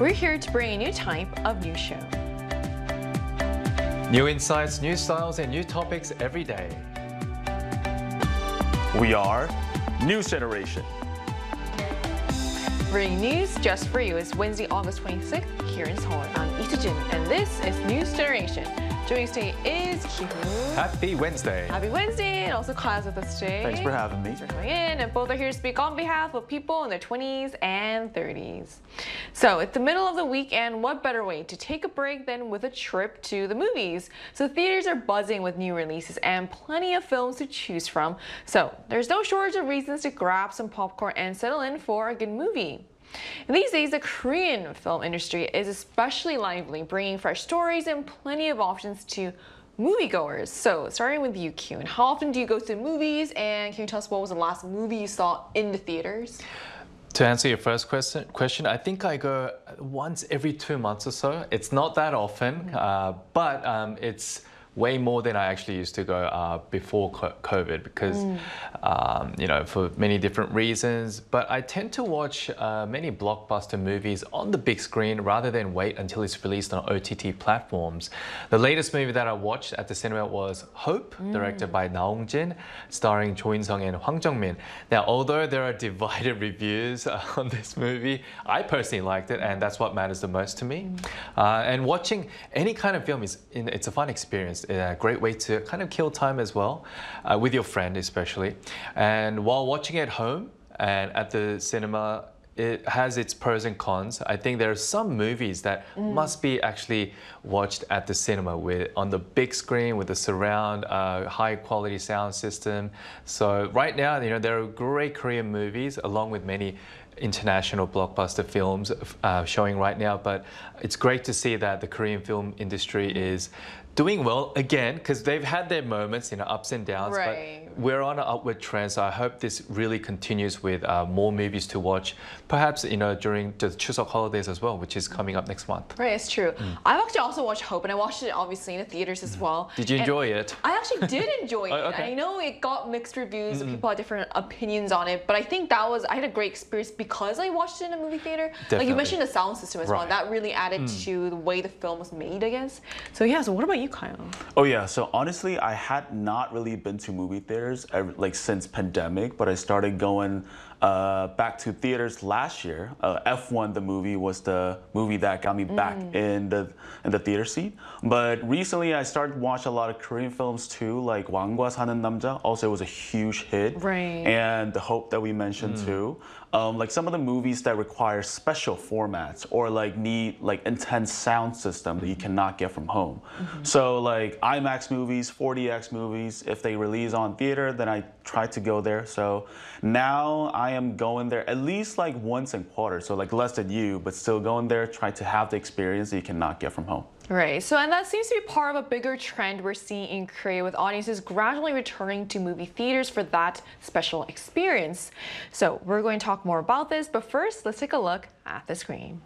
We're here to bring a new type of news show. New insights, new styles, and new topics every day. We are News Generation. Bringing news just for you. It's Wednesday, August 26th here in Seoul. I'm Lee-Jin, and this is News Generation. Joining us today is Ki-Hoo. Happy Wednesday. Happy Wednesday, and also Kaya's with us today. Thanks for having me. Thanks for coming in, and both are here to speak on behalf of people in their 20s and 30s. So it's the middle of the week, and what better way to take a break than with a trip to the movies? So theaters are buzzing with new releases and plenty of films to choose from. So there's no shortage of reasons to grab some popcorn and settle in for a good movie. And these days, the Korean film industry is especially lively, bringing fresh stories and plenty of options to moviegoers. So, starting with you, Kyun, how often do you go to the movies? And can you tell us what was the last movie you saw in the theaters? To answer your first question, I think I go once every 2 months or so. It's not that often, but it's way more than I actually used to go before COVID because, for many different reasons. But I tend to watch many blockbuster movies on the big screen rather than wait until it's released on OTT platforms. The latest movie that I watched at the cinema was Hope, directed by Na Hong-jin, starring Jo In-sung and Hwang Jung-min. Now, although there are divided reviews on this movie, I personally liked it, and that's what matters the most to me. And watching any kind of film it's a fun experience. A great way to kind of kill time as well, with your friend especially. And while watching at home and at the cinema, it has its pros and cons. I think there are some movies that must be actually watched at the cinema on the big screen with the surround, high quality sound system. So right now, there are great Korean movies along with many international blockbuster films showing right now. But it's great to see that the Korean film industry is doing well again, because they've had their moments, ups and downs, right. But we're on an upward trend. So I hope this really continues with more movies to watch, perhaps during the Chuseok holidays as well, which is coming up next month. Right, it's true. I've actually also watched Hope, and I watched it obviously in the theaters as well. Did you enjoy it? I actually did enjoy it. Okay. I know it got mixed reviews, people had different opinions on it, but I think I had a great experience because I watched it in a movie theater. Definitely. Like you mentioned the sound system as well. Right. That really added to the way the film was made, I guess. So yeah, so what about you, Kyle? Oh yeah, so honestly, I had not really been to movie theaters since pandemic, but I started going back to theaters last year. F1, the movie, was the movie that got me back in the theater seat. But recently, I started watching a lot of Korean films too, like 왕과 사는 남자. Also, it was a huge hit. Right. And The Hope that we mentioned too. Like some of the movies that require special formats or need intense sound system that you cannot get from home. So like IMAX movies, 4DX movies, if they release on theater, then I try to go there. So now I am going there at least once in quarter. So less than you, but still going there, try to have the experience that you cannot get from home. Right, so and that seems to be part of a bigger trend we're seeing in Korea, with audiences gradually returning to movie theaters for that special experience. So we're going to talk more about this, but first, let's take a look at the screen.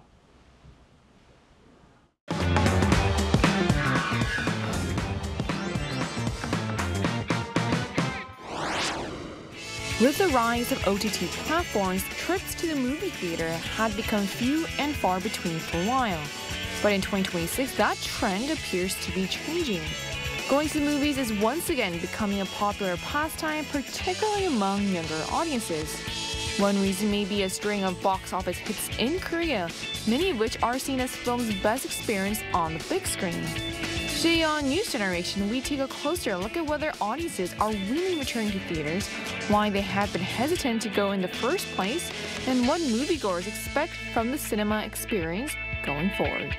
With the rise of OTT platforms, trips to the movie theater had become few and far between for a while. But in 2026, that trend appears to be changing. Going to the movies is once again becoming a popular pastime, particularly among younger audiences. One reason may be a string of box office hits in Korea, many of which are seen as film's best experience on the big screen. Today on News Generation, we take a closer look at whether audiences are really returning to theaters, why they have been hesitant to go in the first place, and what moviegoers expect from the cinema experience going forward.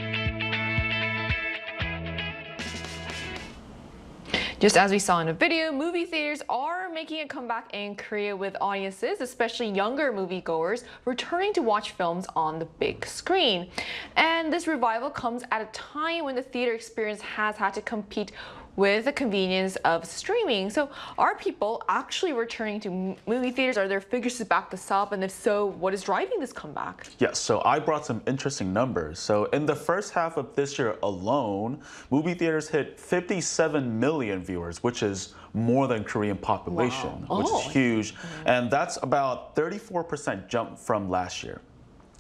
Just as we saw in the video, movie theaters are making a comeback in Korea, with audiences, especially younger moviegoers, returning to watch films on the big screen. And this revival comes at a time when the theater experience has had to compete with the convenience of streaming. So are people actually returning to movie theaters? Are there figures to back this up? And if so, what is driving this comeback? Yes, so I brought some interesting numbers. So in the first half of this year alone, movie theaters hit 57 million viewers, which is more than Korean population, which is huge. And that's about 34% jump from last year.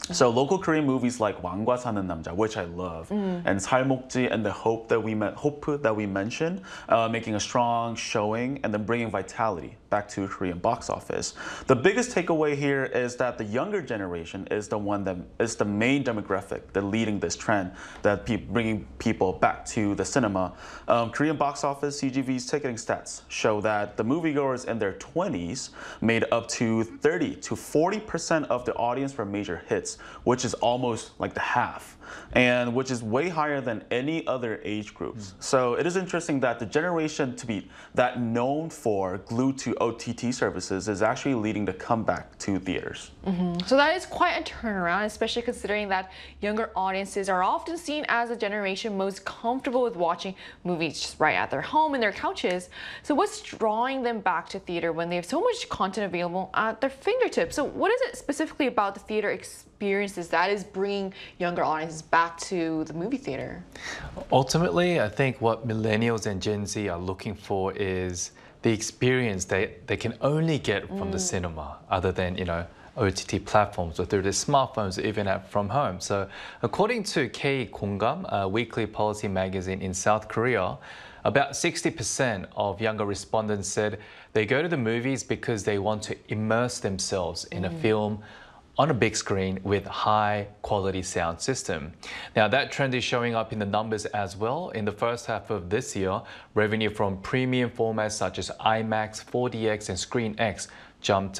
So local Korean movies like 왕과 사는 남자, which I love, and 살목지 and the Hope that we mentioned, making a strong showing and then bringing vitality back to Korean box office. The biggest takeaway here is that the younger generation is the one that is the main demographic that leading this trend, that bringing people back to the cinema. Korean box office CGV's ticketing stats show that the moviegoers in their 20s made up to 30 to 40% of the audience for major hits, which is almost like the half, and which is way higher than any other age groups. So it is interesting that the generation to be that known for glued to OTT services is actually leading the comeback to theaters. So that is quite a turnaround, especially considering that younger audiences are often seen as a generation most comfortable with watching movies just right at their home and their couches. So what's drawing them back to theater when they have so much content available at their fingertips? So what is it specifically about the theater experiences that is bringing younger audiences back to the movie theater? Ultimately, I think what millennials and Gen Z are looking for is the experience they can only get from the cinema, other than, OTT platforms or through their smartphones, even from home. So according to K-Kongam, a weekly policy magazine in South Korea, about 60% of younger respondents said they go to the movies because they want to immerse themselves in a film on a big screen with high quality sound system. Now that trend is showing up in the numbers as well. In the first half of this year, revenue from premium formats such as IMAX, 4DX and ScreenX jumped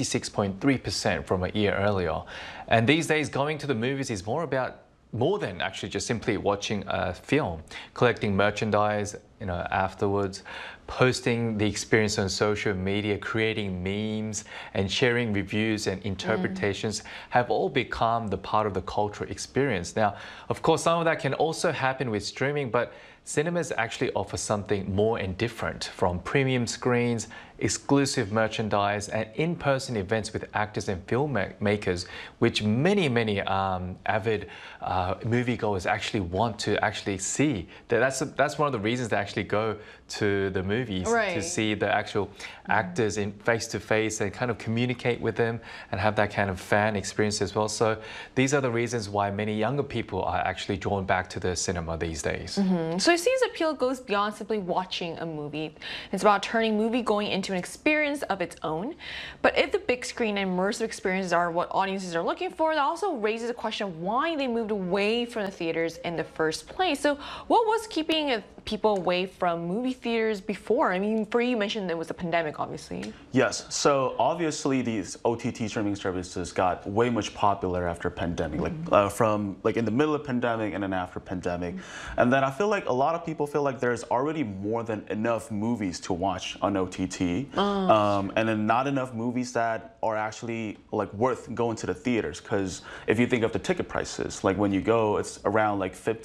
56.3% from a year earlier. And these days, going to the movies is more than actually just simply watching a film, collecting merchandise, afterwards, posting the experience on social media, creating memes, and sharing reviews and interpretations have all become the part of the cultural experience. Now, of course, some of that can also happen with streaming, but cinemas actually offer something more and different, from premium screens, exclusive merchandise, and in-person events with actors and filmmakers, which many avid moviegoers actually want to actually see. That's one of the reasons they actually go to the movies, to see the actual actors in face-to-face and kind of communicate with them and have that kind of fan experience as well. So these are the reasons why many younger people are actually drawn back to the cinema these days. So it seems appeal goes beyond simply watching a movie. It's about turning movie-going into an experience of its own. But if the big screen and immersive experiences are what audiences are looking for, that also raises the question of why they moved away from the theaters in the first place. So what was keeping people away from movie theaters before? I mean, for you mentioned it was a pandemic, obviously. Yes, so obviously these OTT streaming services got way much popular after pandemic, from in the middle of pandemic and then after pandemic. And then I feel like a lot of people feel like there's already more than enough movies to watch on OTT, and then not enough movies that are actually worth going to the theaters. Because if you think of the ticket prices, when you go, it's around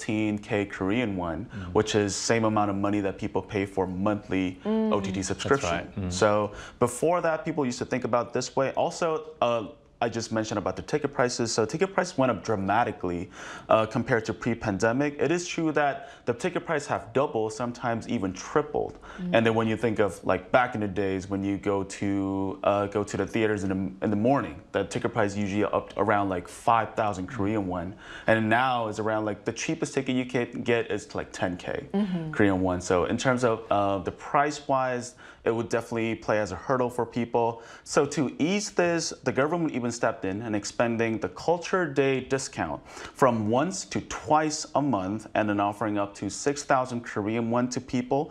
15K Korean won, which is same amount of money that people pay for monthly OTT subscription. Right. So before that, people used to think about this way. Also, I just mentioned about the ticket prices. So ticket price went up dramatically compared to pre-pandemic. It is true that the ticket price have doubled, sometimes even tripled. And then when you think of back in the days when you go to the theaters in the morning, the ticket price usually up around 5,000 Korean won, and now it's around the cheapest ticket you can get is 10K Korean won. So in terms of the price wise, it would definitely play as a hurdle for people. So to ease this, the government even stepped in and expanding the Culture Day discount from once to twice a month, and then offering up to 6,000 Korean won to people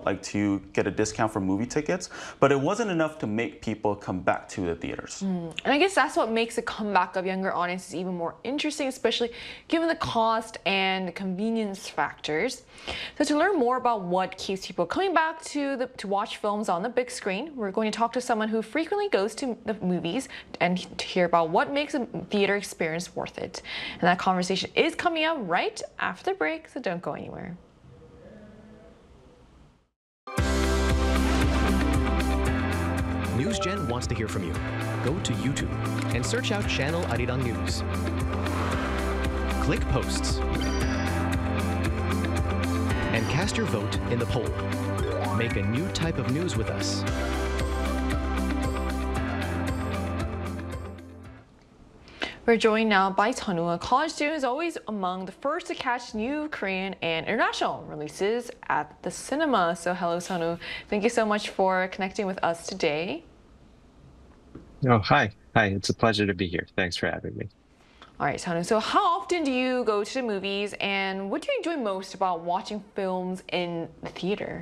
to get a discount for movie tickets. But it wasn't enough to make people come back to the theaters. And I guess that's what makes the comeback of younger audiences even more interesting, especially given the cost and convenience factors. So to learn more about what keeps people coming back to watch films on the big screen, we're going to talk to someone who frequently goes to the movies and to hear about what makes a theater experience worth it. And that conversation is coming up right after the break, so don't go anywhere. NewsGen wants to hear from you. Go to YouTube and search out Channel Arirang News. Click Posts and cast your vote in the poll. Make a new type of news with us. We're joined now by Sunwoo, a college student who's always among the first to catch new Korean and international releases at the cinema. So hello, Sunwoo. Thank you so much for connecting with us today. Oh, hi. Hi. It's a pleasure to be here. Thanks for having me. All right, Sunwoo. So how often do you go to the movies, and what do you enjoy most about watching films in the theater?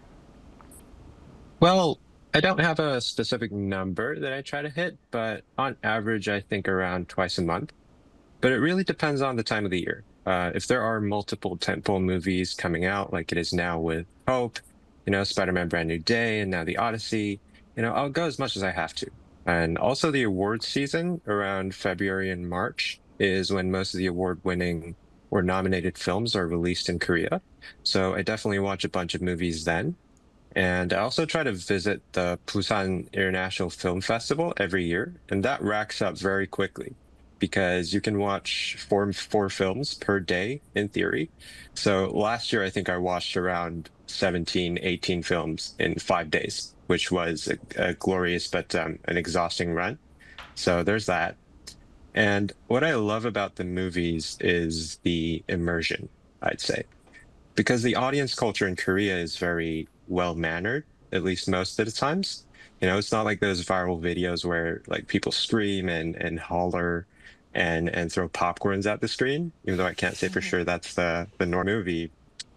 Well, I don't have a specific number that I try to hit, but on average, I think around twice a month. But it really depends on the time of the year. If there are multiple tentpole movies coming out, like it is now with Hope, Spider-Man Brand New Day, and now The Odyssey, I'll go as much as I have to. And also the awards season around February and March is when most of the award-winning or nominated films are released in Korea. So I definitely watch a bunch of movies then. And I also try to visit the Busan International Film Festival every year, and that racks up very quickly because you can watch four films per day in theory. So last year, I think I watched around 17, 18 films in 5 days, which was a glorious but an exhausting run. So there's that. And what I love about the movies is the immersion, I'd say, because the audience culture in Korea is very well mannered, at least most of the times. It's not like those viral videos where like people scream and holler and throw popcorns at the screen, even though I can't say for sure that's the normal movie.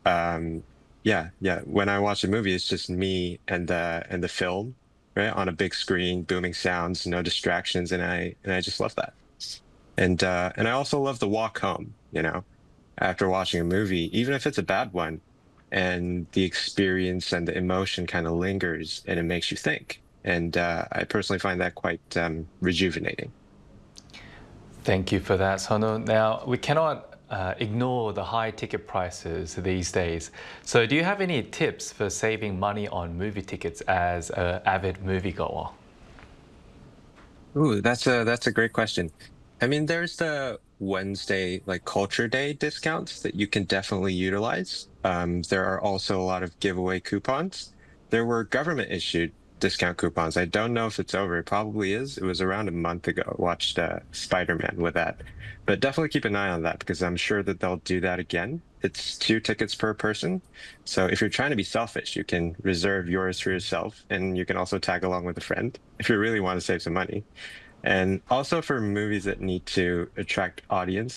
Yeah. When I watch a movie, it's just me and the film, right, on a big screen, booming sounds, no distractions, and I just love that. And I also love the walk home, after watching a movie, even if it's a bad one, and the experience and the emotion kind of lingers and it makes you think. And I personally find that quite rejuvenating. Thank you for that, Sunwoo. Now, we cannot ignore the high ticket prices these days. So do you have any tips for saving money on movie tickets as an avid moviegoer? Ooh, that's a great question. I mean, there's the Wednesday, like Culture Day discounts that you can definitely utilize. There are also a lot of giveaway coupons. There were government issued discount coupons. I don't know if it's over. It probably is. It was around a month ago. I watched Spider-Man with that. But definitely keep an eye on that because I'm sure that they'll do that again. It's 2 tickets per person. So if you're trying to be selfish, you can reserve yours for yourself and you can also tag along with a friend if you really want to save some money. And also for movies that need to attract audience